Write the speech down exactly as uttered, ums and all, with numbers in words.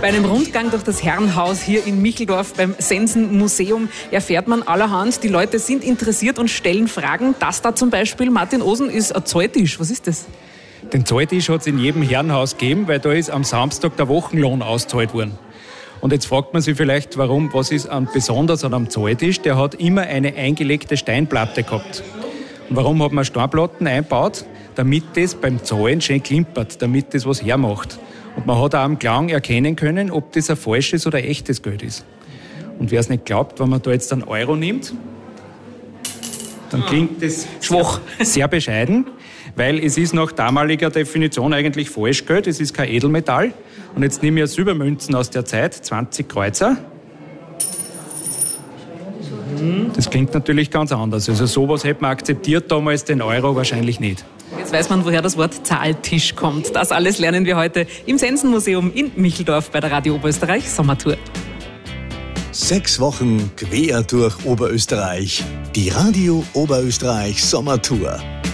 Bei einem Rundgang durch das Herrenhaus hier in Micheldorf beim Sensenmuseum erfährt man allerhand. Die Leute sind interessiert und stellen Fragen. Das da zum Beispiel, Martin Osen, ist ein Zahltisch. Was ist das? Den Zahltisch hat es in jedem Herrenhaus gegeben, weil da ist am Samstag der Wochenlohn ausgezahlt worden. Und jetzt fragt man sich vielleicht, warum, was ist an besonders an einem Zahltisch? Der hat immer eine eingelegte Steinplatte gehabt. Und warum hat man Steinplatten eingebaut? Damit das beim Zahlen schön klimpert, damit das was hermacht. Und man hat auch am Klang erkennen können, ob das ein falsches oder ein echtes Geld ist. Und wer es nicht glaubt, wenn man da jetzt einen Euro nimmt, dann klingt das schwach, sehr bescheiden, weil es ist nach damaliger Definition eigentlich Falschgeld, es ist kein Edelmetall. Und jetzt nehme ich Silbermünzen aus der Zeit, zwanzig Kreuzer. Das klingt natürlich ganz anders. Also sowas hätte man akzeptiert damals, den Euro wahrscheinlich nicht. Jetzt weiß man, woher das Wort Zahltisch kommt. Das alles lernen wir heute im Sensenmuseum in Micheldorf bei der Radio Oberösterreich Sommertour. Sechs Wochen quer durch Oberösterreich. Die Radio Oberösterreich Sommertour.